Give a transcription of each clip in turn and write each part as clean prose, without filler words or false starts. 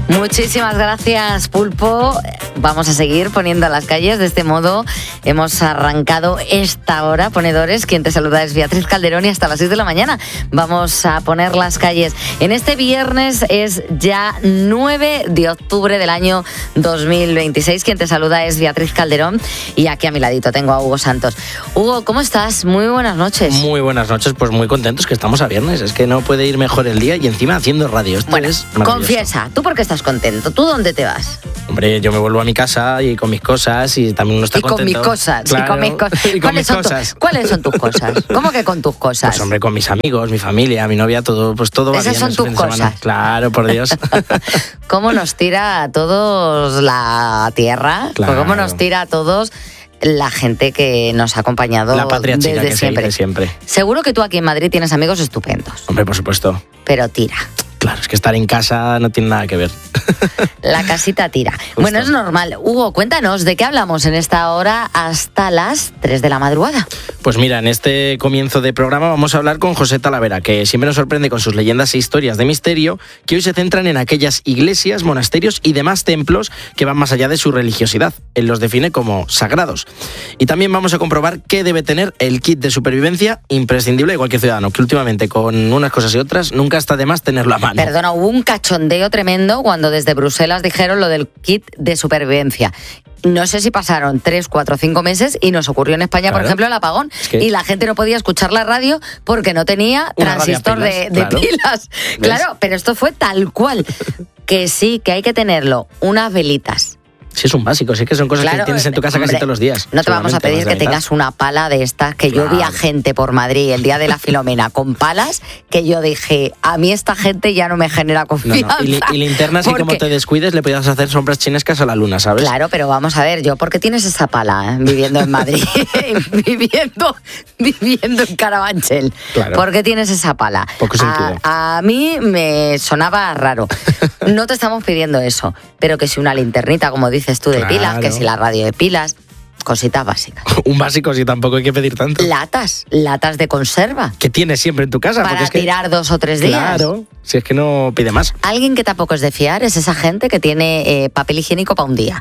Muchísimas gracias, Pulpo. Vamos a seguir poniendo las calles. De este modo hemos arrancado esta hora, ponedores. Quien te saluda es Beatriz Calderón y hasta las 6 de la mañana vamos a poner las calles. En este viernes es ya 9 de octubre del año 2026. Quien te saluda es Beatriz Calderón y aquí a mi ladito tengo a Hugo Santos. Hugo, ¿cómo estás? Muy buenas noches. Muy buenas noches, pues muy contentos que estamos a viernes. Es que no puede ir mejor el día y encima haciendo radio. Esto bueno, es maravilloso. Confiesa, ¿tú por qué estás contento? ¿Tú dónde te vas? Hombre, yo me vuelvo a mi casa y con mis cosas y también uno está contento. Con mis cosas. Claro, y con mis cosas. ¿Cuáles son tus cosas? ¿Cómo que con tus cosas? Pues hombre, con mis amigos, mi familia, mi novia, todo, pues todo va bien. Esas son tus cosas. Claro, por Dios. ¿Cómo nos tira a todos la tierra? Claro. ¿Cómo nos tira a todos la gente que nos ha acompañado la patria chica desde que siempre? Se dice siempre. Seguro que tú aquí en Madrid tienes amigos estupendos. Hombre, por supuesto. Pero tira. Claro, es que estar en casa no tiene nada que ver. La casita tira. Justo. Bueno, es normal. Hugo, cuéntanos, ¿de qué hablamos en esta hora hasta las 3 de la madrugada? Pues mira, en este comienzo de programa vamos a hablar con José Talavera, que siempre nos sorprende con sus leyendas e historias de misterio, que hoy se centran en aquellas iglesias, monasterios y demás templos que van más allá de su religiosidad. Él los define como sagrados. Y también vamos a comprobar qué debe tener el kit de supervivencia imprescindible de cualquier ciudadano, que últimamente con unas cosas y otras nunca está de más tenerlo a mano. Perdona, hubo un cachondeo tremendo cuando desde Bruselas dijeron lo del kit de supervivencia. No sé si pasaron 3, 4, 5 meses y nos ocurrió en España, por ejemplo, el apagón. Y la gente no podía escuchar la radio porque no tenía transistor de pilas. Claro, pero esto fue tal cual. Que sí, que hay que tenerlo. Unas velitas. Sí, es un básico, sí que son cosas que tienes en tu casa casi todos los días. No te vamos a pedir que tengas una pala de estas, que yo vi a gente por Madrid el día de la Filomena con palas, que yo dije, a mí esta gente ya no me genera confianza. No. Y linternas, y como te descuides, le podías hacer sombras chinescas a la luna, ¿sabes? Claro, pero vamos a ver, ¿yo por qué tienes esa pala viviendo en Madrid? viviendo en Carabanchel. Claro. ¿Por qué tienes esa pala? Poco sentido. A mí me sonaba raro. No te estamos pidiendo eso, pero que si una linternita, como dices tú, de pilas, que si la radio de pilas, cositas básicas. Un básico, si tampoco hay que pedir tanto. Latas de conserva. Que tienes siempre en tu casa. Para tirar 2 o 3 días. Claro, si es que no pide más. Alguien que tampoco es de fiar es esa gente que tiene papel higiénico para un día.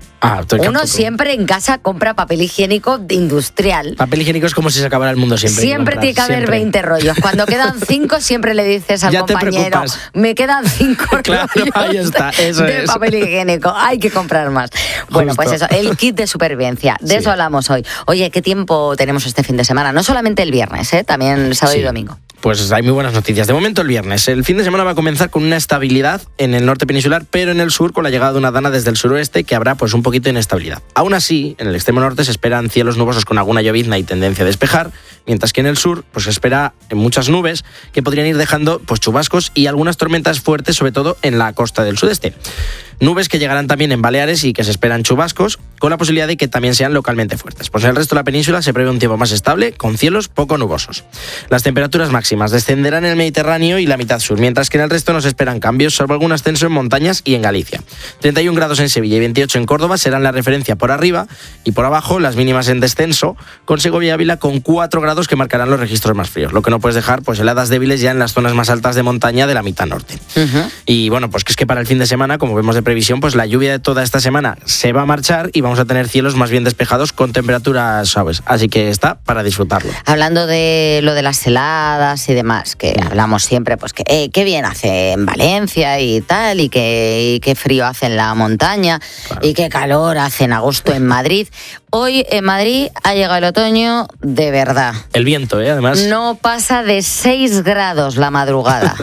Uno siempre en casa compra papel higiénico industrial. Papel higiénico es como si se acabara el mundo siempre. Siempre tiene que haber 20 rollos. Cuando quedan 5 siempre le dices al compañero, me quedan 5 claro, rollos ahí está, eso de papel higiénico. Hay que comprar más. Bueno, pues eso, el kit de supervivencia. De eso hablamos hoy. Oye, ¿qué tiempo tenemos este fin de semana? No solamente el viernes, también sábado y domingo. Pues hay muy buenas noticias. De momento el viernes. El fin de semana va a comenzar con una estabilidad en el norte peninsular, pero en el sur con la llegada de una dana desde el suroeste que habrá pues un poquito de inestabilidad. Aún así, en el extremo norte se esperan cielos nubosos con alguna llovizna y tendencia a despejar, mientras que en el sur pues se espera muchas nubes que podrían ir dejando pues chubascos y algunas tormentas fuertes, sobre todo en la costa del sudeste. Nubes que llegarán también en Baleares y que se esperan chubascos, con la posibilidad de que también sean localmente fuertes. Pues en el resto de la península se prevé un tiempo más estable, con cielos poco nubosos. Las temperaturas máximas descenderán en el Mediterráneo y la mitad sur, mientras que en el resto nos esperan cambios, salvo algún ascenso en montañas y en Galicia. 31 grados en Sevilla y 28 en Córdoba serán la referencia por arriba, y por abajo las mínimas en descenso, con Segovia y Ávila con 4 grados que marcarán los registros más fríos. Lo que no puedes dejar, pues heladas débiles ya en las zonas más altas de montaña de la mitad norte. Y bueno, pues que es que para el fin de semana, como vemos de previsión, pues la lluvia de toda esta semana se va a marchar y vamos a tener cielos más bien despejados con temperaturas suaves, así que está para disfrutarlo. Hablando de lo de las heladas y demás, que hablamos siempre, pues que qué bien hace en Valencia y tal, y qué frío hace en la montaña, y qué calor hace en agosto en Madrid. Hoy en Madrid ha llegado el otoño de verdad. El viento, además. No pasa de 6 grados la madrugada.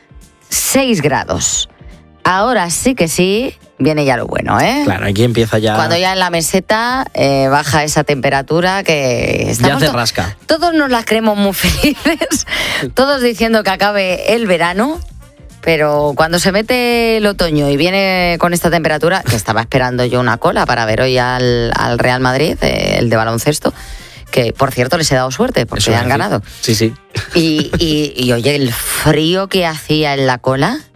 6 grados. Ahora sí que sí, viene ya lo bueno, Claro, aquí empieza ya. Cuando ya en la meseta baja esa temperatura que estamos ya se rasca. Todos nos las creemos muy felices, todos diciendo que acabe el verano, pero cuando se mete el otoño y viene con esta temperatura, que estaba esperando yo una cola para ver hoy al Real Madrid, el de baloncesto, que por cierto les he dado suerte porque Eso han ganado. Sí. Y oye, el frío que hacía en la cola.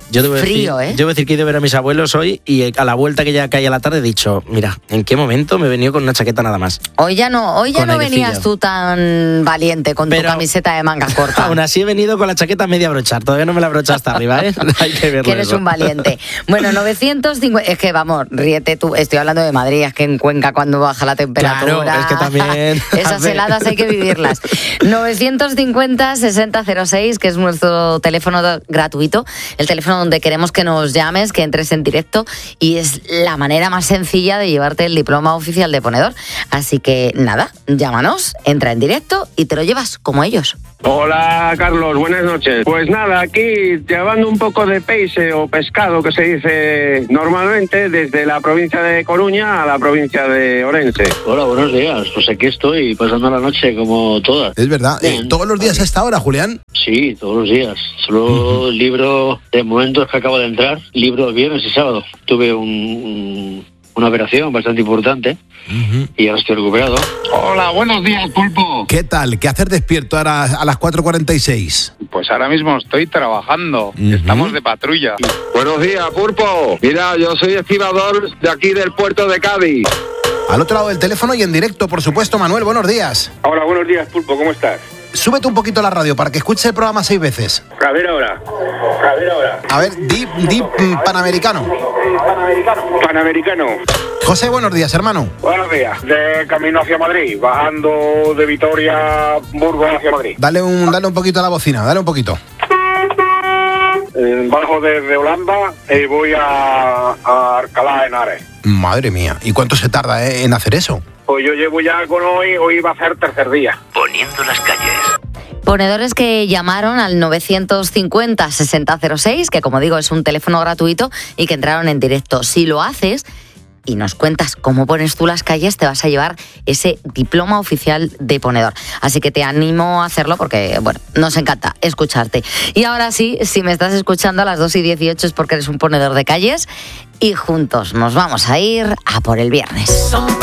Yo debo Frío, decir, ¿eh? Yo voy a decir que he ido a ver a mis abuelos hoy y a la vuelta que ya cae a la tarde he dicho, mira, ¿en qué momento me he venido con una chaqueta nada más? Hoy ya no venías tú tan valiente con tu camiseta de manga corta. Aún así he venido con la chaqueta media abrochar, todavía no me la abrocha hasta arriba, ¿eh? Hay que verlo. Que eres un valiente. Bueno, 950, es que vamos, ríete tú, estoy hablando de Madrid, es que en Cuenca cuando baja la temperatura... Claro, es que también... Esas heladas hay que vivirlas. 950-6006, que es nuestro teléfono gratuito, el teléfono donde queremos que nos llames, que entres en directo, y es la manera más sencilla de llevarte el diploma oficial de ponedor. Así que nada, llámanos, entra en directo y te lo llevas como ellos. Hola Carlos, buenas noches. Pues nada, aquí llevando un poco de peixe o pescado que se dice normalmente desde la provincia de Coruña a la provincia de Orense. Hola, buenos días. Pues aquí estoy pasando la noche como todas. Es verdad. ¿Todos los días a esta hora, Julián? Sí, todos los días. Solo libro de momentos que acabo de entrar, libro viernes y sábado. Tuve una operación bastante importante y ahora estoy recuperado. Hola, buenos días, Pulpo. ¿Qué tal? ¿Qué haces despierto ahora a las 4:46? Pues ahora mismo estoy trabajando. Estamos de patrulla. Buenos días, Pulpo. Mira, yo soy estibador de aquí del puerto de Cádiz. Al otro lado del teléfono y en directo, por supuesto, Manuel, buenos días. Hola, buenos días, Pulpo, ¿cómo estás? Súbete un poquito la radio para que escuches el programa 6 veces. A ver ahora. A ver, di Panamericano. Panamericano. José, buenos días, hermano. Buenos días. De camino hacia Madrid, bajando de Vitoria, Burgos hacia Madrid. Dale un poquito a la bocina, dale un poquito. Bajo desde Holanda y voy a Alcalá de Henares. Madre mía, ¿y cuánto se tarda en hacer eso? Pues yo llevo ya con hoy va a ser tercer día. Poniendo las calles. Ponedores que llamaron al 950-6006, que como digo es un teléfono gratuito, y que entraron en directo. Si lo haces y nos cuentas cómo pones tú las calles, te vas a llevar ese diploma oficial de ponedor. Así que te animo a hacerlo porque, bueno, nos encanta escucharte. Y ahora sí, si me estás escuchando a las 2:18 es porque eres un ponedor de calles y juntos nos vamos a ir a por el viernes.